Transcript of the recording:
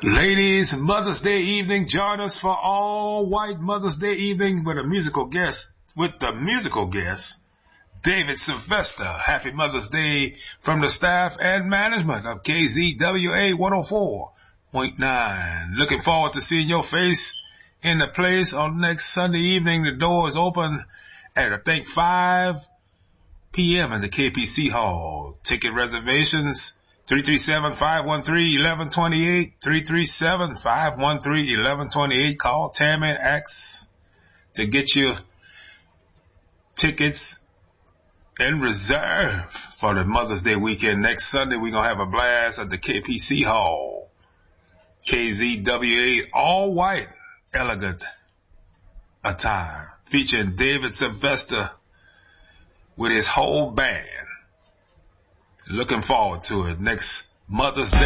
Ladies, Mother's Day evening. Join us for all white Mother's Day evening with the musical guest, David Sylvester. Happy Mother's Day from the staff and management of KZWA 104.9. Looking forward to seeing your face in the place on next Sunday evening. The door is open at, I think, 5 p.m. in the KPC Hall. Ticket reservations 337-513-1128, 337-513-1128. Call Tammy and ask to get your tickets and reserve for the Mother's Day weekend. Next Sunday, we're going to have a blast at the KPC Hall. KZWA, all white, elegant attire, featuring David Sylvester with his whole band. Looking forward to it. Next Mother's Day.